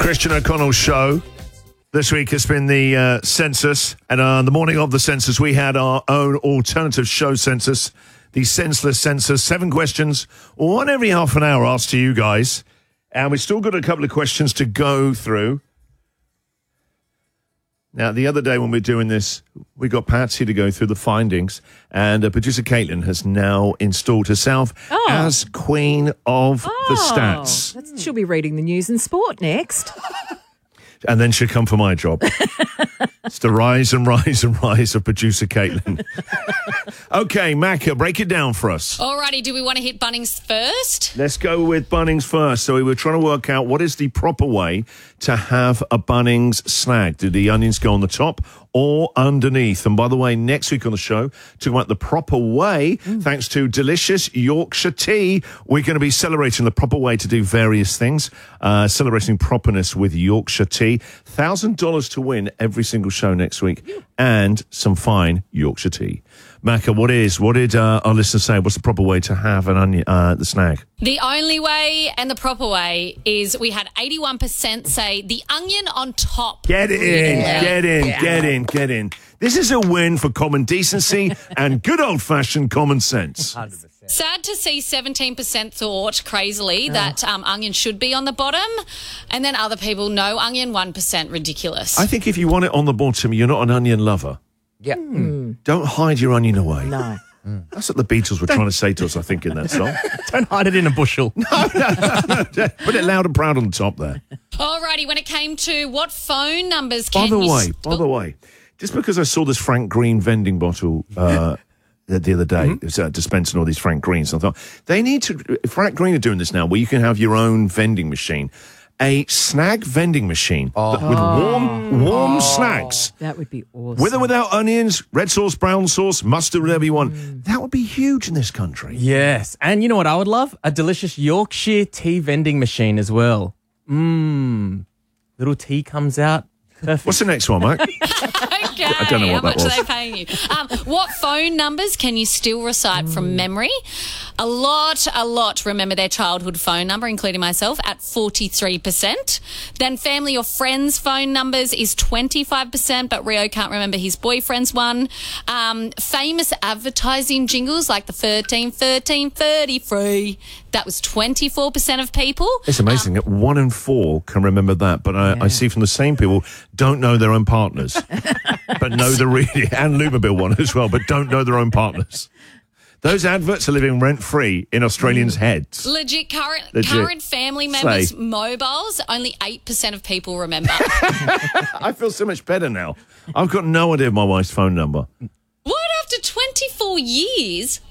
Christian O'Connell show. This week has been the census, and on the morning of the census, we had our own alternative show census, the senseless census. 7 questions, one every half an hour asked to you guys, and we've still got a couple of questions to go through. Now, the other day when we were doing this, we got Patsy to go through the findings, and producer Caitlin has now installed herself as queen of the stats. She'll be reading the news and sport next. And then she'll come for my job. It's the rise and rise and rise of producer Caitlin. Okay, Macca, break it down for us. Alrighty, do we want to hit Bunnings first? Let's go with Bunnings first. So we were trying to work out what is the proper way to have a Bunnings snack. Do the onions go on the top or underneath? And by the way, next week on the show, talking about the proper way, thanks to delicious Yorkshire tea, we're going to be celebrating the proper way to do various things, celebrating properness with Yorkshire tea. $1,000 to win every single show next week, and some fine Yorkshire tea. Macca, what did our listeners say? What's the proper way to have an onion, the snack? The only way and the proper way is we had 81% say the onion on top. Get in. This is a win for common decency and good old-fashioned common sense. 100%. Sad to see 17% thought, crazily, that onion should be on the bottom. And then other people, no onion, 1%, ridiculous. I think if you want it on the bottom, you're not an onion lover. Yeah. Don't hide your onion away. No. That's what the Beatles were trying to say to us, I think, in that song. Don't hide it in a bushel. No. Put it loud and proud on the top there. Alrighty, when it came to what phone numbers can By you... the way, just because I saw this Frank Green vending bottle the other day, it was dispensing all these Frank Greens, I thought, Frank Green are doing this now, where you can have your own vending machine. A snag vending machine with warm snacks. That would be awesome. With or without onions, red sauce, brown sauce, mustard, whatever you want. That would be huge in this country. Yes. And you know what I would love? A delicious Yorkshire tea vending machine as well. Little tea comes out. Perfect. What's the next one, Mike? Okay, I don't know what how that much was. are they paying you? What phone numbers can you still recite from memory? A lot remember their childhood phone number, including myself, at 43%. Then family or friends' phone numbers is 25%, but Rio can't remember his boyfriend's one. Famous advertising jingles like the 1333, that was 24% of people. It's amazing that 1 in 4 can remember that, but I see from the same people don't know their own partners, but know the and Lumabil one as well, but don't know their own partners. Those adverts are living rent-free in Australians' heads. Legit current family members' mobiles, only 8% of people remember. I feel so much better now. I've got no idea of my wife's phone number. What, after 24 years?